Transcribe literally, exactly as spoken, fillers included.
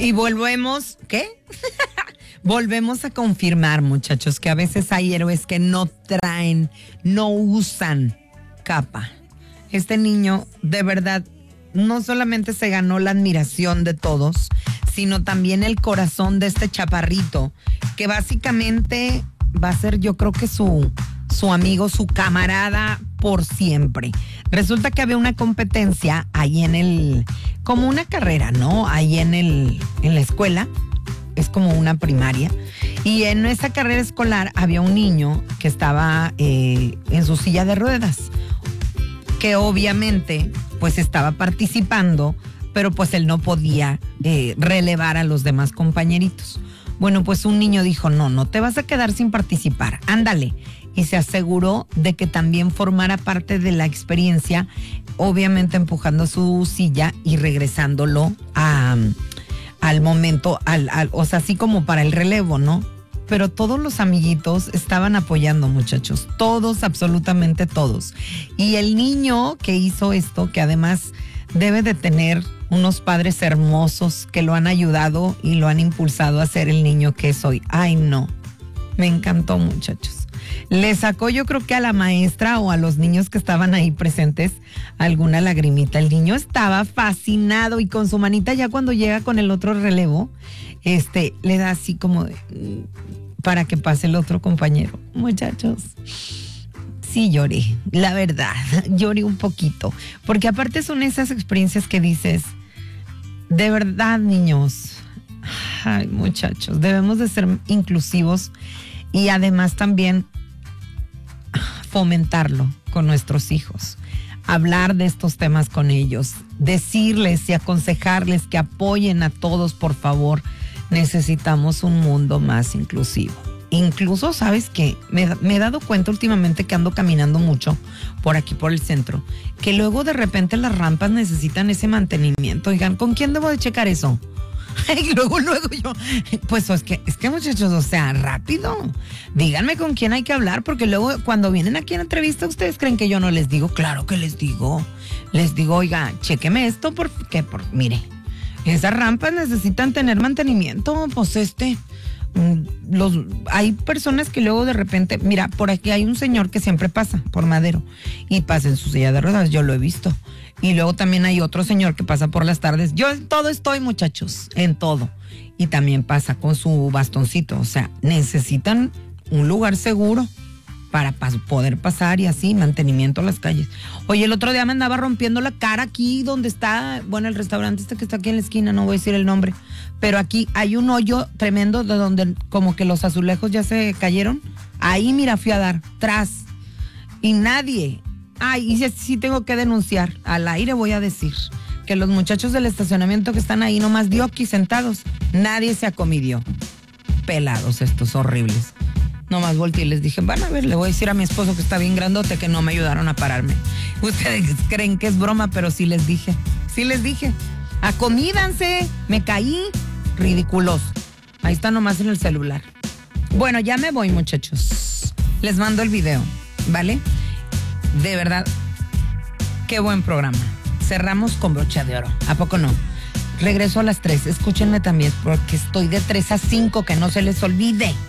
Y volvemos, ¿qué? Volvemos a confirmar, muchachos, que a veces hay héroes que no traen, no usan capa. Este niño, de verdad, no solamente se ganó la admiración de todos, sino también el corazón de este chaparrito, que básicamente va a ser, yo creo que su, su amigo, su camarada por siempre. Resulta que había una competencia ahí en el, como una carrera, ¿no? Ahí en el, en la escuela. Es como una primaria, y en esa carrera escolar había un niño que estaba eh, en su silla de ruedas, que obviamente pues estaba participando, pero pues él no podía eh, relevar a los demás compañeritos. Bueno, pues un niño dijo, no, no te vas a quedar sin participar, ándale, y se aseguró de que también formara parte de la experiencia, obviamente empujando su silla y regresándolo a... al momento, al, al, o sea, así como para el relevo, ¿no? Pero todos los amiguitos estaban apoyando, muchachos, todos, absolutamente todos. Y el niño que hizo esto, que además debe de tener unos padres hermosos que lo han ayudado y lo han impulsado a ser el niño que es hoy. Ay, no, me encantó, muchachos. Le sacó, yo creo que a la maestra o a los niños que estaban ahí presentes alguna lagrimita. El niño estaba fascinado y con su manita, ya cuando llega con el otro relevo, este, le da así como de, para que pase el otro compañero. Muchachos, sí lloré, la verdad, lloré un poquito, porque aparte son esas experiencias que dices, de verdad, niños, ay, muchachos, debemos de ser inclusivos y además también fomentarlo con nuestros hijos, hablar de estos temas con ellos, decirles y aconsejarles que apoyen a todos, por favor. Necesitamos un mundo más inclusivo. Incluso, ¿sabes qué? Me, me he dado cuenta últimamente que ando caminando mucho por aquí, por el centro, que luego de repente las rampas necesitan ese mantenimiento. Oigan, ¿con quién debo de checar eso? Y luego, luego yo, pues es que, es que muchachos, o sea, rápido, díganme con quién hay que hablar, porque luego cuando vienen aquí en entrevista, ¿ustedes creen que yo no les digo? Claro que les digo, les digo, oiga, chéqueme esto, porque, por, mire, esas rampas necesitan tener mantenimiento, pues este, los, hay personas que luego de repente, mira, por aquí hay un señor que siempre pasa por Madero, y pasa en su silla de ruedas, yo lo he visto. Y luego también hay otro señor que pasa por las tardes. Yo en todo estoy, muchachos, en todo. Y también pasa con su bastoncito. O sea, necesitan un lugar seguro para pas- poder pasar y así, mantenimiento a las calles. Oye, el otro día me andaba rompiendo la cara aquí donde está, bueno, el restaurante este que está aquí en la esquina, no voy a decir el nombre, pero aquí hay un hoyo tremendo de donde como que los azulejos ya se cayeron. Ahí, mira, fui a dar, tras. Y nadie... Ay, y sí tengo que denunciar, al aire voy a decir, que los muchachos del estacionamiento que están ahí nomás dio aquí sentados, nadie se acomidió. Pelados estos horribles. Nomás volteé y les dije, van a ver, le voy a decir a mi esposo que está bien grandote que no me ayudaron a pararme. Ustedes creen que es broma, pero sí les dije, sí les dije, acomídanse, me caí, ridículos. Ahí está nomás en el celular. Bueno, ya me voy, muchachos. Les mando el video, ¿vale? De verdad, qué buen programa. Cerramos con brocha de oro. ¿A poco no? Regreso a las tres. Escúchenme también porque estoy de tres a cinco, que no se les olvide.